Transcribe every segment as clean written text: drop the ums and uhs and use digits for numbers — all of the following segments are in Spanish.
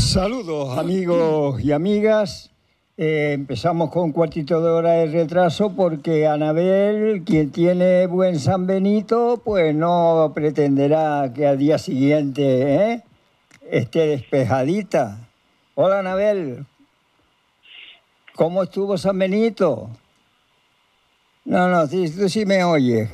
Saludos amigos y amigas. Empezamos con un cuartito de hora de retraso porque Anabel, quien tiene buen San Benito, pues no pretenderá que al día siguiente esté despejadita. Hola Anabel, ¿cómo estuvo San Benito? No, tú sí me oyes.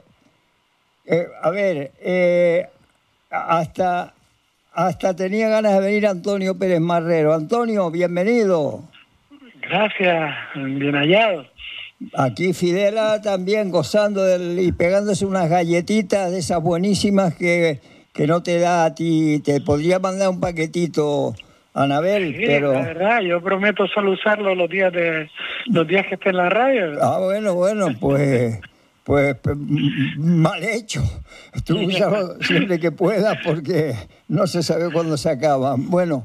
Hasta tenía ganas de venir Antonio Pérez Marrero. Antonio, bienvenido. Gracias, bien hallado. Aquí Fidela también gozando y pegándose unas galletitas de esas buenísimas que no te da a ti. Te podría mandar un paquetito, Anabel, Sí, pero... la verdad, yo prometo solo usarlo los días que esté en la radio. Bueno, pues mal hecho. Tú úsalo siempre que puedas porque no se sabe cuándo se acaban. Bueno,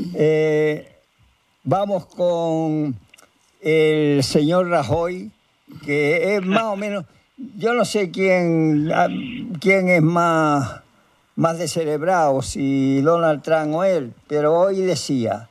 vamos con el señor Rajoy, que es más o menos... Yo no sé quién es más descerebrado, si Donald Trump o él, pero hoy decía,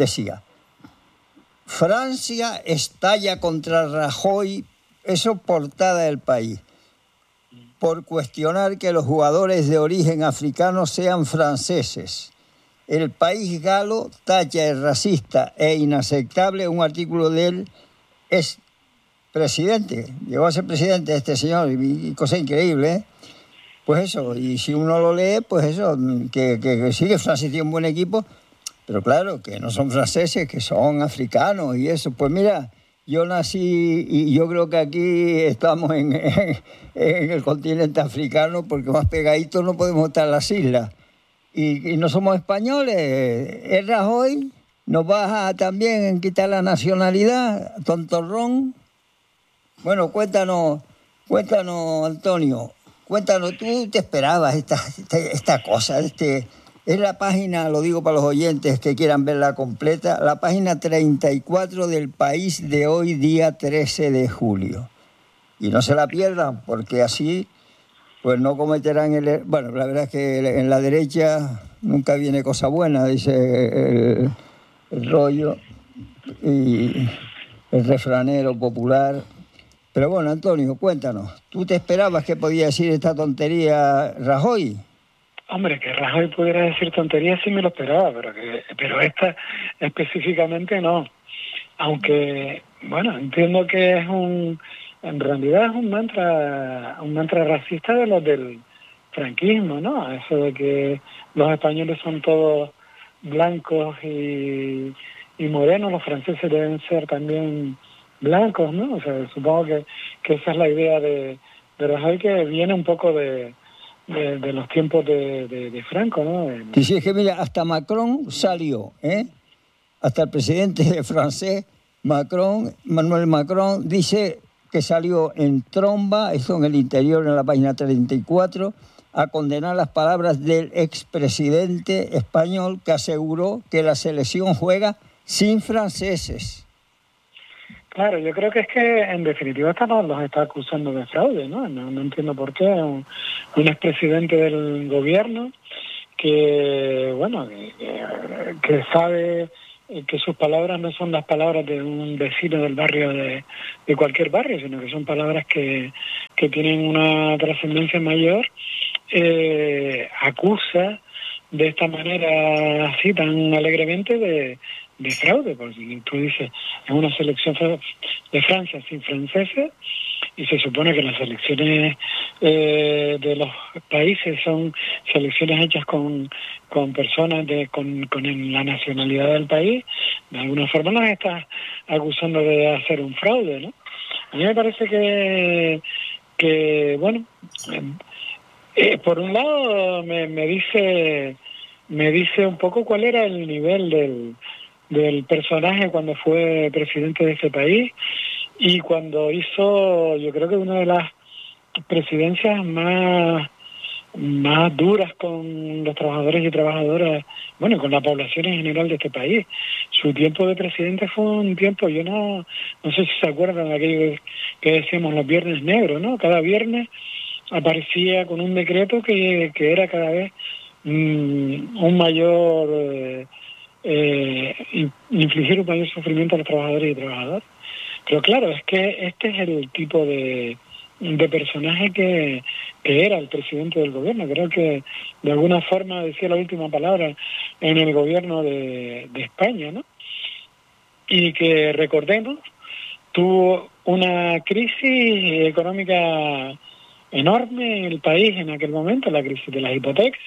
Francia estalla contra Rajoy, eso portada del País, por cuestionar que los jugadores de origen africano sean franceses. El País galo tacha de racista e inaceptable un artículo de él. Es presidente, llegó a ser presidente este señor, y cosa increíble, ¿eh? Pues eso, y si uno lo lee, pues eso, que sí que Francia tiene un buen equipo, pero claro, que no son franceses, que son africanos y eso. Pues mira, yo nací y yo creo que aquí estamos en el continente africano porque más pegaditos no podemos estar en las islas. Y no somos españoles. El Rajoy nos va a también quitar la nacionalidad, tontorrón. Bueno, cuéntanos, Antonio. Cuéntanos, tú te esperabas esta cosa, es la página, lo digo para los oyentes que quieran verla completa, la página 34 del País de hoy, día 13 de julio. Y no se la pierdan, porque así pues no cometerán el... Bueno, la verdad es que en la derecha nunca viene cosa buena, dice el rollo y el refranero popular. Pero bueno, Antonio, cuéntanos, ¿tú te esperabas que podía decir esta tontería Rajoy? Hombre, que Rajoy pudiera decir tonterías sí me lo esperaba, pero esta específicamente no. Aunque, bueno, entiendo que en realidad es un mantra racista de los del franquismo, ¿no? Eso de que los españoles son todos blancos y morenos, los franceses deben ser también blancos, ¿no? O sea, supongo que esa es la idea de Rajoy, que viene un poco de los tiempos de Franco, ¿no? Sí, es que mira, hasta Macron salió, hasta el presidente francés, Emmanuel Macron, dice que salió en tromba, esto en el interior, en la página 34, a condenar las palabras del expresidente español que aseguró que la selección juega sin franceses. Claro, yo creo que es que en definitiva los está acusando de fraude, ¿no? No entiendo por qué un expresidente del gobierno que, bueno, que sabe que sus palabras no son las palabras de un vecino del barrio de cualquier barrio, sino que son palabras que tienen una trascendencia mayor, acusa de esta manera así tan alegremente de fraude, porque tú dices, es una selección de Francia sin franceses, y se supone que las selecciones de los países son selecciones hechas con personas con la nacionalidad del país. De alguna forma nos está acusando de hacer un fraude, ¿no? A mí me parece que bueno, por un lado me dice un poco cuál era el nivel del personaje cuando fue presidente de ese país, y cuando hizo, yo creo que una de las presidencias más duras con los trabajadores y trabajadoras, bueno, con la población en general de este país. Su tiempo de presidente fue un tiempo, yo no sé si se acuerdan de aquello que decíamos los viernes negros, ¿no? Cada viernes aparecía con un decreto que era cada vez un mayor infligir un mayor sufrimiento a los trabajadores y trabajadoras. Pero claro, es que este es el tipo de personaje que era el presidente del gobierno. Creo que de alguna forma decía la última palabra en el gobierno de España, ¿no? Y que, recordemos, tuvo una crisis económica enorme en el país en aquel momento, la crisis de las hipotecas,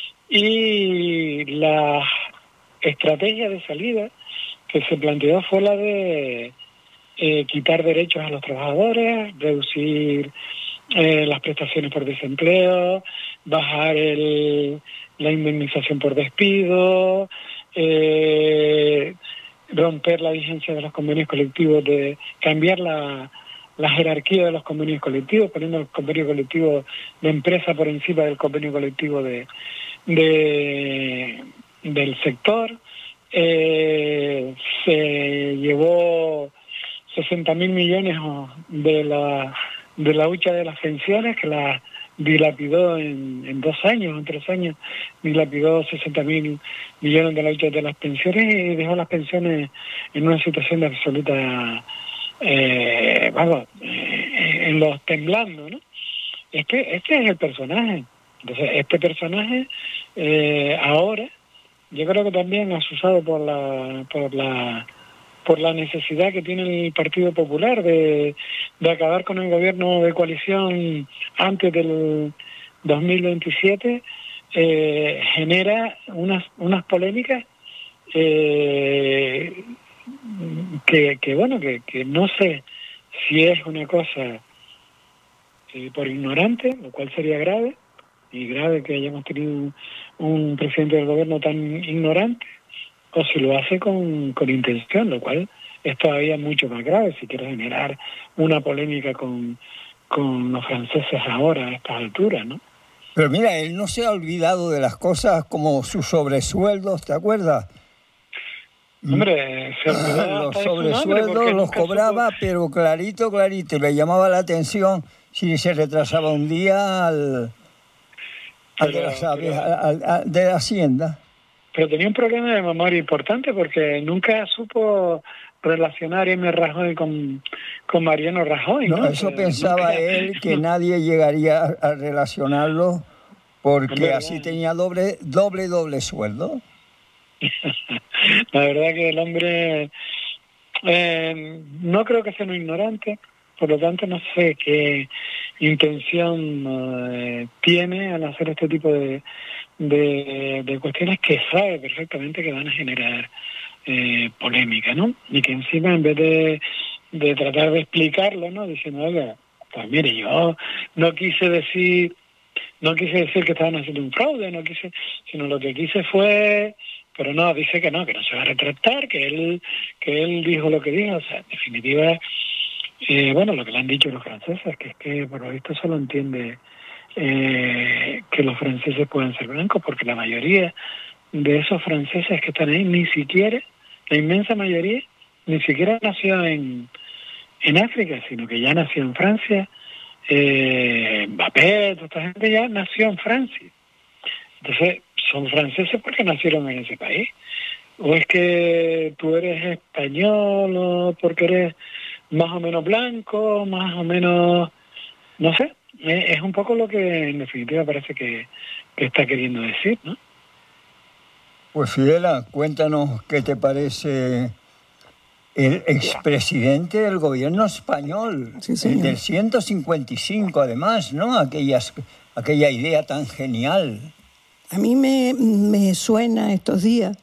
y la estrategia de salida que se planteó fue la de quitar derechos a los trabajadores, reducir las prestaciones por desempleo, bajar la indemnización por despido, romper la vigencia de los convenios colectivos, de cambiar la jerarquía de los convenios colectivos, poniendo el convenio colectivo de empresa por encima del convenio colectivo del sector. Se llevó 60.000 millones de la hucha de las pensiones, que la dilapidó en 2 años, en 3 años, dilapidó 60.000 millones de la hucha de las pensiones y dejó las pensiones en una situación de absoluta, en los temblando, ¿no? Este es el personaje. Entonces, este personaje ahora, yo creo que también asusado por la necesidad que tiene el Partido Popular de acabar con el gobierno de coalición antes del 2027, genera unas polémicas que no sé si es una cosa por ignorante, lo cual sería grave, y grave que hayamos tenido un presidente del gobierno tan ignorante, o si lo hace con intención, lo cual es todavía mucho más grave si quiere generar una polémica con los franceses ahora a estas alturas, ¿no? Pero mira, él no se ha olvidado de las cosas como sus sobresueldos, ¿te acuerdas? Hombre, se olvidó los sobresueldos los cobraba, pero clarito, le llamaba la atención si se retrasaba un día al de la Hacienda. Pero tenía un problema de memoria importante porque nunca supo relacionar M. Rajoy con Mariano Rajoy, ¿no? Eso pensaba él, que nadie llegaría a relacionarlo porque así tenía doble sueldo. La verdad que el hombre no creo que sea un ignorante, por lo tanto no sé qué intención tiene al hacer este tipo de cuestiones que sabe perfectamente que van a generar polémica, ¿no? Y que encima, en vez de tratar de explicarlo, ¿no? Diciendo, oiga, pues mire, yo no quise decir que estaban haciendo un fraude, sino lo que quise fue, pero no, dice que no se va a retractar, que él dijo lo que dijo. O sea, en definitiva, lo que le han dicho los franceses, que es que por lo visto solo entiende que los franceses pueden ser blancos, porque la mayoría de esos franceses que están ahí, ni siquiera, la inmensa mayoría, ni siquiera nació en África, sino que ya nació en Francia. Mbappé, toda esta gente ya nació en Francia. Entonces, son franceses porque nacieron en ese país. O es que tú eres español, o porque eres más o menos blanco, más o menos, no sé. Es un poco lo que en definitiva parece que está queriendo decir, ¿no? Pues Fidela, cuéntanos qué te parece el expresidente del gobierno español, sí, el del 155 además, ¿no? Aquella idea tan genial. A mí me suena estos días,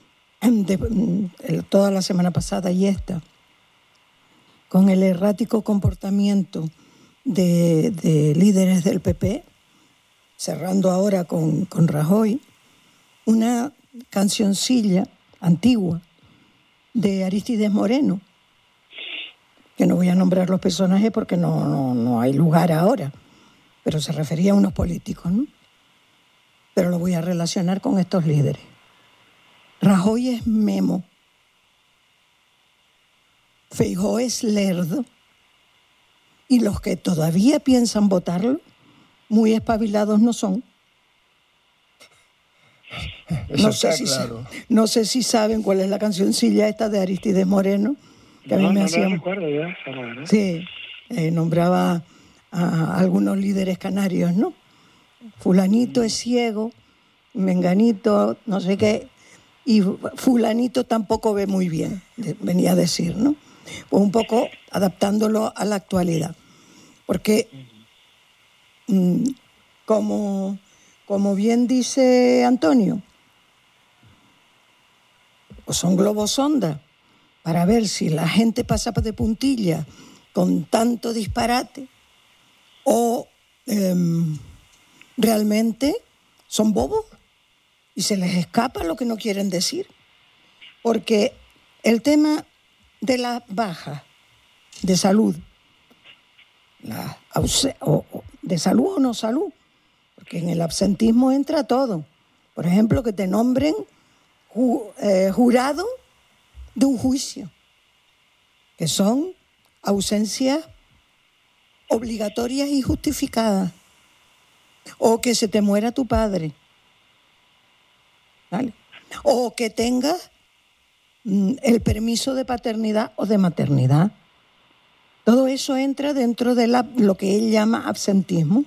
toda la semana pasada y esta, con el errático comportamiento de líderes del PP, cerrando ahora con Rajoy, una cancioncilla antigua de Arístides Moreno, que no voy a nombrar los personajes porque no hay lugar ahora, pero se refería a unos políticos, ¿no? Pero lo voy a relacionar con estos líderes. Rajoy es Memo, Feijóo es Lerdo, y los que todavía piensan votarlo, muy espabilados no son. Eso está claro. No sé si saben cuál es la cancioncilla esta de Aristides Moreno, que a mí me hacía... No recuerdo ya, la verdad. Sí, nombraba a algunos líderes canarios, ¿no? Fulanito es ciego, menganito, no sé qué, y fulanito tampoco ve muy bien, venía a decir, ¿no? Pues un poco adaptándolo a la actualidad. Porque, como bien dice Antonio, pues son globos sonda para ver si la gente pasa de puntilla con tanto disparate o realmente son bobos y se les escapa lo que no quieren decir. Porque el tema de las bajas de salud, de salud o no salud, porque en el absentismo entra todo. Por ejemplo, que te nombren jurado de un juicio, que son ausencias obligatorias y justificadas, o que se te muera tu padre, ¿vale? O que tengas el permiso de paternidad o de maternidad. Todo eso entra dentro de lo que él llama absentismo.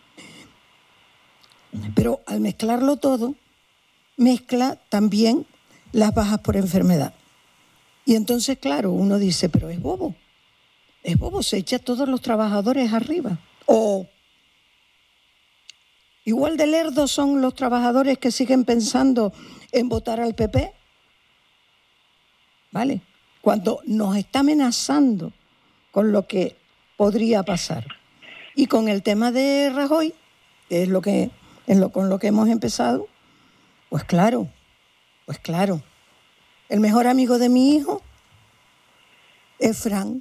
Pero al mezclarlo todo, mezcla también las bajas por enfermedad. Y entonces, claro, uno dice, pero es bobo, se echa a todos los trabajadores arriba. O igual de lerdos son los trabajadores que siguen pensando en votar al PP, ¿vale? Cuando nos está amenazando con lo que podría pasar. Y con el tema de Rajoy, que es con lo que hemos empezado, pues claro. El mejor amigo de mi hijo es Fran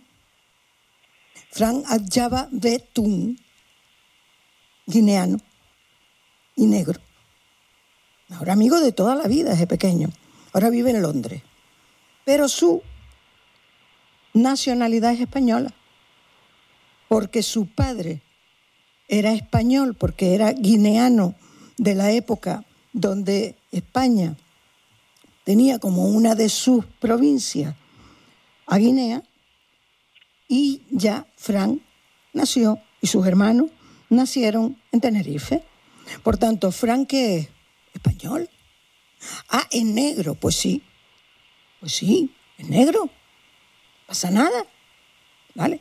Adjaba Betún, guineano y negro. Mejor amigo de toda la vida desde pequeño. Ahora vive en Londres. Pero su nacionalidad es española, porque su padre era español, porque era guineano de la época donde España tenía como una de sus provincias a Guinea, y ya Fran nació y sus hermanos nacieron en Tenerife. Por tanto, Fran, ¿qué es? Español. Ah, es negro, pues sí, es negro, pasa nada, ¿vale?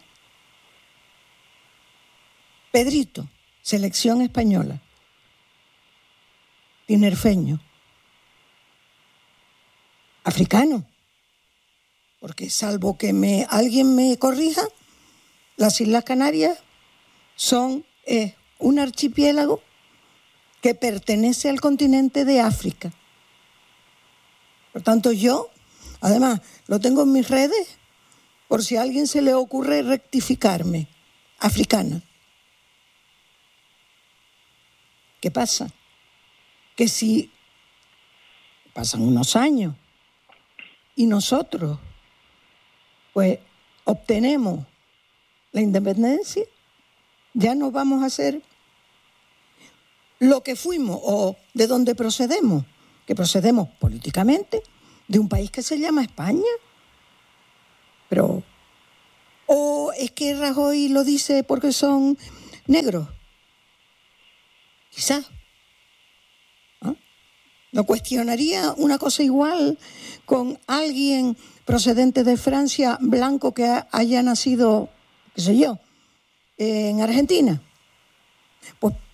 Pedrito, selección española, tinerfeño, africano, porque salvo que alguien me corrija, las Islas Canarias son un archipiélago que pertenece al continente de África. Por tanto, yo, además, lo tengo en mis redes, por si a alguien se le ocurre rectificarme, africana. ¿Qué pasa? Que si pasan unos años y nosotros, pues, obtenemos la independencia, ya no vamos a ser lo que fuimos o de donde procedemos, que procedemos políticamente de un país que se llama España. Pero, ¿o es que Rajoy lo dice porque son negros? Quizás. ¿No cuestionaría una cosa igual con alguien procedente de Francia, blanco, que haya nacido, qué sé yo, en Argentina? Pues